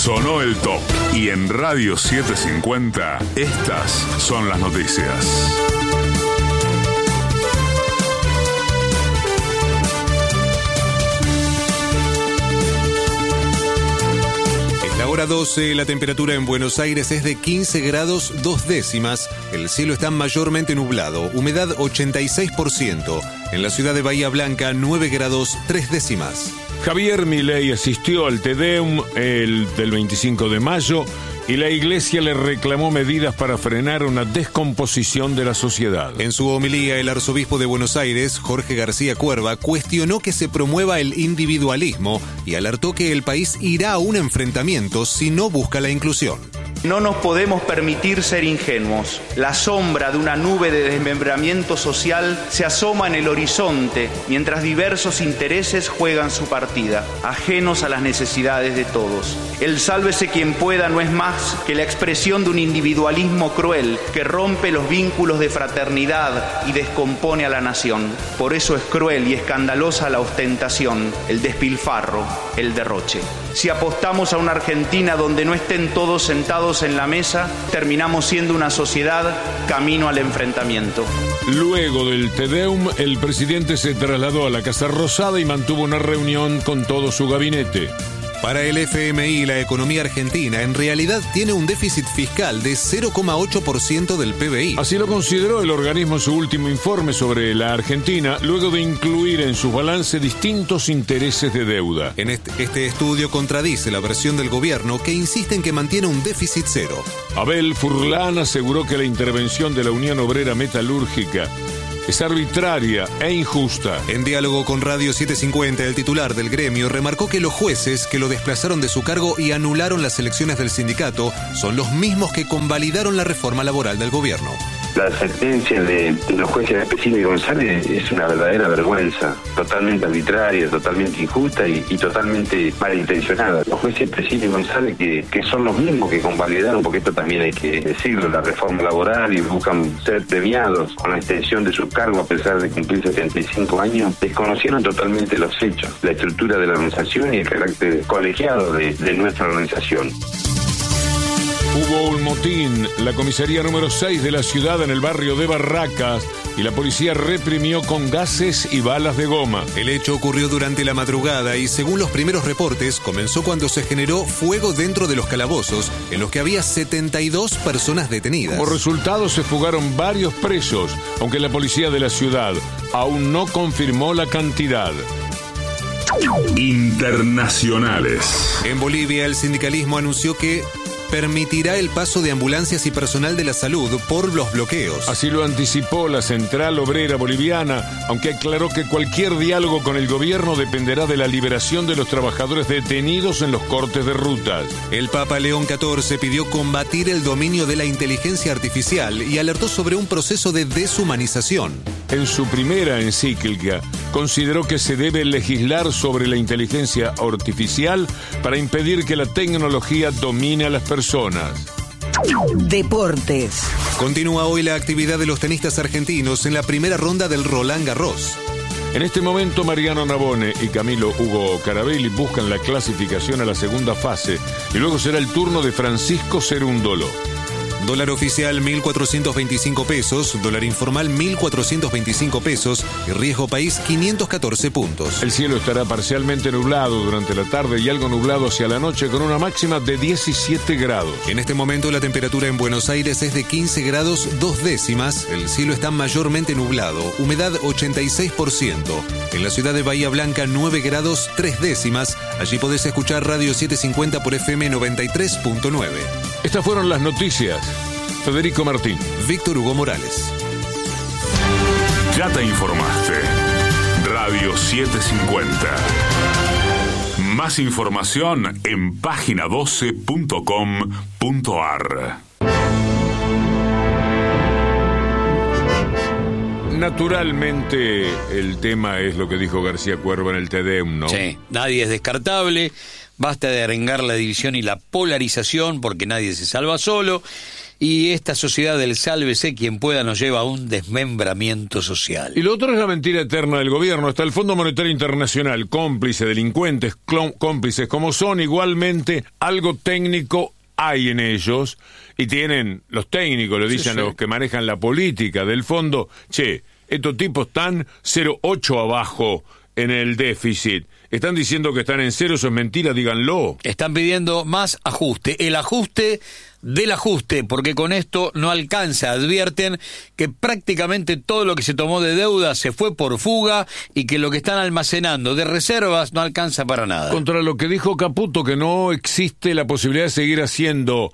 Sonó el top. Y en Radio 750, estas son las noticias. Hora 12, la temperatura en Buenos Aires es de 15 grados 2 décimas. El cielo está mayormente nublado, humedad 86%. En la ciudad de Bahía Blanca, 9 grados 3 décimas. Javier Milei asistió al Te Deum del 25 de mayo y la Iglesia le reclamó medidas para frenar una descomposición de la sociedad. En su homilía, el arzobispo de Buenos Aires, Jorge García Cuerva, cuestionó que se promueva el individualismo y alertó que el país irá a un enfrentamiento si no busca la inclusión. No nos podemos permitir ser ingenuos. La sombra de una nube de desmembramiento social se asoma en el horizonte mientras diversos intereses juegan su partida, ajenos a las necesidades de todos. El sálvese quien pueda no es más que la expresión de un individualismo cruel que rompe los vínculos de fraternidad y descompone a la nación. Por eso es cruel y escandalosa la ostentación, el despilfarro, el derroche. Si apostamos a una Argentina donde no estén todos sentados en la mesa, terminamos siendo una sociedad camino al enfrentamiento. Luego del Te Deum, el presidente se trasladó a la Casa Rosada y mantuvo una reunión con todo su gabinete. Para el FMI, la economía argentina en realidad tiene un déficit fiscal de 0,8% del PBI. Así lo consideró el organismo en su último informe sobre la Argentina, luego de incluir en su balance distintos intereses de deuda. En este estudio contradice la versión del gobierno que insiste en que mantiene un déficit cero. Abel Furlan aseguró que la intervención de la Unión Obrera Metalúrgica es arbitraria e injusta. En diálogo con Radio 750, el titular del gremio remarcó que los jueces que lo desplazaron de su cargo y anularon las elecciones del sindicato son los mismos que convalidaron la reforma laboral del gobierno. La sentencia de los jueces de Pesina y González es una verdadera vergüenza, totalmente arbitraria, totalmente injusta y totalmente malintencionada. Los jueces de Pesina y González que son los mismos que convalidaron, porque esto también hay que decirlo, la reforma laboral y buscan ser premiados con la extensión de su cargo a pesar de cumplir 75 años, desconocieron totalmente los hechos, la estructura de la organización y el carácter colegiado de nuestra organización. Hubo un motín, la comisaría número 6 de la ciudad en el barrio de Barracas, y la policía reprimió con gases y balas de goma. El hecho ocurrió durante la madrugada y, según los primeros reportes, comenzó cuando se generó fuego dentro de los calabozos, en los que había 72 personas detenidas. Como resultado, se fugaron varios presos, aunque la policía de la ciudad aún no confirmó la cantidad. Internacionales. En Bolivia, el sindicalismo anunció que permitirá el paso de ambulancias y personal de la salud por los bloqueos. Así lo anticipó la Central Obrera Boliviana, aunque aclaró que cualquier diálogo con el gobierno dependerá de la liberación de los trabajadores detenidos en los cortes de rutas. El Papa León XIV pidió combatir el dominio de la inteligencia artificial y alertó sobre un proceso de deshumanización. En su primera encíclica, consideró que se debe legislar sobre la inteligencia artificial para impedir que la tecnología domine a las personas. Deportes. Continúa hoy la actividad de los tenistas argentinos en la primera ronda del Roland Garros. En este momento, Mariano Navone y Camilo Hugo Carabelli buscan la clasificación a la segunda fase y luego será el turno de Francisco Cerúndolo. Dólar oficial 1.425 pesos, dólar informal 1.425 pesos y riesgo país 514 puntos. El cielo estará parcialmente nublado durante la tarde y algo nublado hacia la noche con una máxima de 17 grados. En este momento la temperatura en Buenos Aires es de 15 grados 2 décimas, el cielo está mayormente nublado, humedad 86%. En la ciudad de Bahía Blanca 9 grados 3 décimas, allí podés escuchar Radio 750 por FM 93.9. Estas fueron las noticias. Federico Martín. Víctor Hugo Morales. Ya te informaste. Radio 750. Más información en página12.com.ar. Naturalmente, el tema es lo que dijo García Cuerva en el Te Deum, ¿no? Sí, nadie es descartable, basta de arengar la división y la polarización porque nadie se salva solo. y esta sociedad del sálvese quien pueda nos lleva a un desmembramiento social. Y lo otro es la mentira eterna del gobierno. Hasta el Fondo Monetario Internacional, cómplice, delincuentes, cómplices como son, igualmente algo técnico hay en ellos, y tienen, los técnicos lo dicen, los que manejan la política del fondo, estos tipos están 0,8 abajo en el déficit. Están diciendo que están en cero, eso es mentira, díganlo. Están pidiendo más ajuste, el ajuste del ajuste, porque con esto no alcanza. Advierten que prácticamente todo lo que se tomó de deuda se fue por fuga y que lo que están almacenando de reservas no alcanza para nada. Contra lo que dijo Caputo, que no existe la posibilidad de seguir haciendo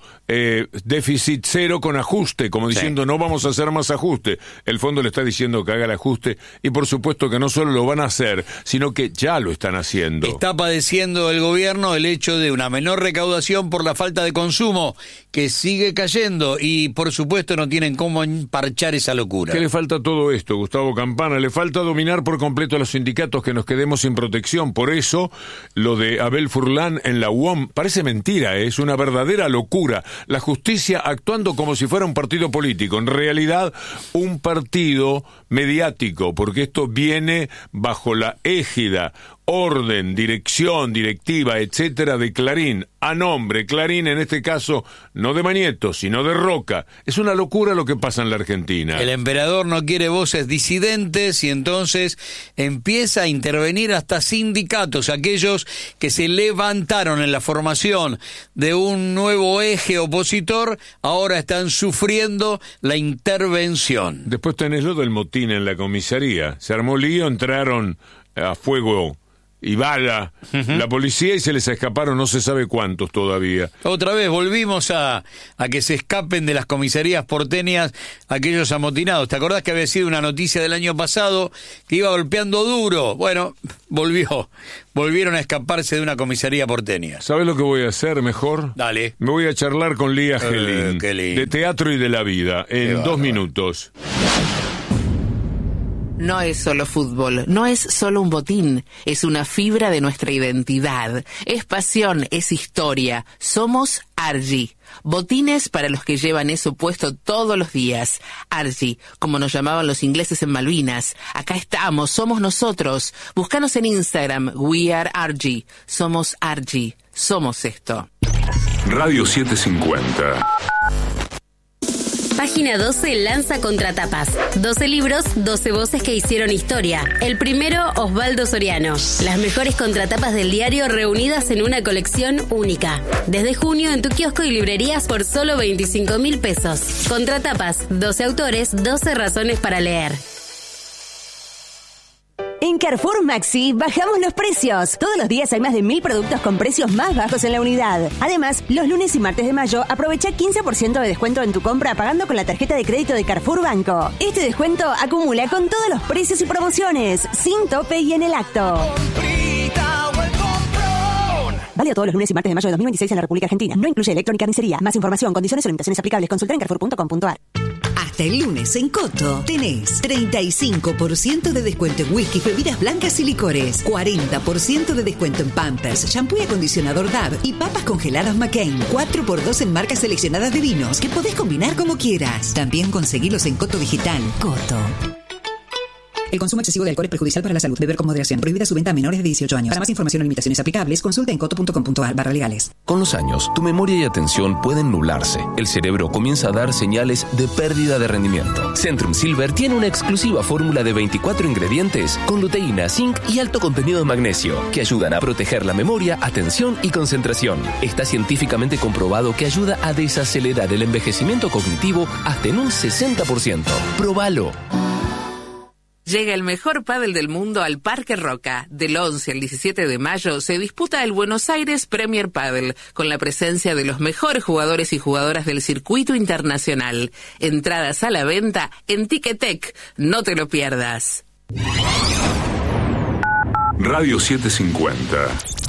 déficit cero con ajuste, como diciendo no vamos a hacer más ajuste. El fondo le está diciendo que haga el ajuste y por supuesto que no solo lo van a hacer, sino que ya lo están haciendo. Está padeciendo el gobierno el hecho de una menor recaudación por la falta de consumo, que sigue cayendo, y por supuesto no tienen cómo parchar esa locura. ¿Qué le falta a todo esto, Gustavo Campana? Le falta dominar por completo a los sindicatos, que nos quedemos sin protección. Por eso, lo de Abel Furlan en la UOM parece mentira, es una verdadera locura. La justicia actuando como si fuera un partido político, en realidad un partido mediático, porque esto viene bajo la égida, orden, dirección, directiva, etcétera, de Clarín, a nombre, Clarín en este caso, no de Mañeto, sino de Roca. Es una locura lo que pasa en la Argentina. El emperador no quiere voces disidentes y entonces empieza a intervenir hasta sindicatos, aquellos que se levantaron en la formación de un nuevo eje opositor, ahora están sufriendo la intervención. Después tenés lo del motín en la comisaría. Se armó lío, entraron a fuego y bala la policía y se les escaparon no se sabe cuántos todavía. Otra vez volvimos a que se escapen de las comisarías porteñas aquellos amotinados. ¿Te acordás que había sido una noticia del año pasado que iba golpeando duro? Bueno, volvieron a escaparse de una comisaría porteña. ¿Sabes lo que voy a hacer mejor? Dale. Me voy a charlar con Lía Gelín, de Teatro y de la Vida, en 2 minutos. No es solo fútbol, no es solo un botín, es una fibra de nuestra identidad, es pasión, es historia. Somos Argy, botines para los que llevan eso puesto todos los días. Argy, como nos llamaban los ingleses en Malvinas. Acá estamos, somos nosotros. Búscanos en Instagram, We Are Argy. Somos Argy, somos esto. Radio 750. Página 12 lanza Contratapas. 12 libros, 12 voces que hicieron historia. El primero, Osvaldo Soriano. Las mejores contratapas del diario reunidas en una colección única. Desde junio en tu kiosco y librerías por solo 25.000 pesos. Contratapas, 12 autores, 12 razones para leer. En Carrefour Maxi bajamos los precios. Todos los días hay más de 1.000 productos con precios más bajos en la unidad. Además, los lunes y martes de mayo aprovecha 15% de descuento en tu compra pagando con la tarjeta de crédito de Carrefour Banco. Este descuento acumula con todos los precios y promociones, sin tope y en el acto. Válido todos los lunes y martes de mayo de 2026 en la República Argentina. No incluye electrónica ni carnicería. Más información, condiciones o limitaciones aplicables. Consulta en carrefour.com.ar. Hasta el lunes en Coto tenés 35% de descuento en whisky, bebidas blancas y licores, 40% de descuento en Pampers, shampoo y acondicionador Dove y papas congeladas McCain, 4x2 en marcas seleccionadas de vinos que podés combinar como quieras. También conseguilos en Coto Digital. Coto. El consumo excesivo de alcohol es perjudicial para la salud. Beber con moderación. Prohibida su venta a menores de 18 años. Para más información o limitaciones aplicables, consulta en coto.com.ar/legales. Con los años, tu memoria y atención pueden nublarse. El cerebro comienza a dar señales de pérdida de rendimiento. Centrum Silver tiene una exclusiva fórmula de 24 ingredientes con luteína, zinc y alto contenido de magnesio que ayudan a proteger la memoria, atención y concentración. Está científicamente comprobado que ayuda a desacelerar el envejecimiento cognitivo hasta en un 60%. ¡Próbalo! Llega el mejor pádel del mundo al Parque Roca. Del 11 al 17 de mayo se disputa el Buenos Aires Premier Padel, con la presencia de los mejores jugadores y jugadoras del circuito internacional. Entradas a la venta en Ticketek. No te lo pierdas. Radio 750.